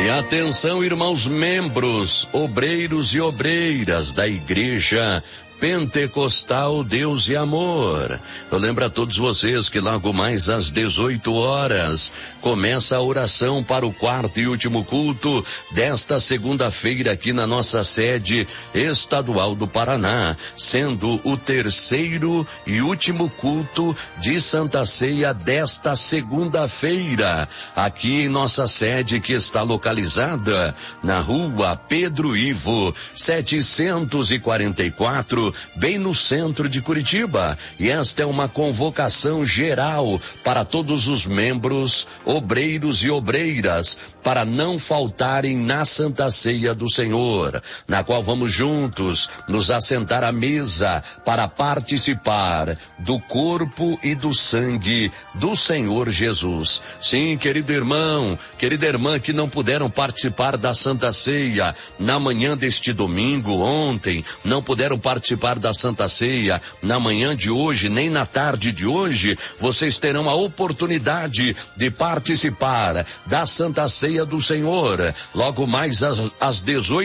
E atenção, irmãos membros, obreiros e obreiras da Igreja Pentecostal Deus e Amor. Eu lembro a todos vocês que logo mais às 18 horas começa a oração para o quarto e último culto desta segunda-feira aqui na nossa sede estadual do Paraná, sendo o terceiro e último culto de Santa Ceia desta segunda-feira, aqui em nossa sede que está localizada na rua Pedro Ivo, 744, bem no centro de Curitiba. E esta é uma convocação geral para todos os membros, obreiros e obreiras, para não faltarem na Santa Ceia do Senhor, na qual vamos juntos nos assentar à mesa para participar do corpo e do sangue do Senhor Jesus. Sim, querido irmão, querida irmã que não puderam participar da Santa Ceia na manhã deste domingo, ontem, não puderam participar da Santa Ceia na manhã de hoje, nem na tarde de hoje, vocês terão a oportunidade de participar da Santa Ceia do Senhor, logo mais às 18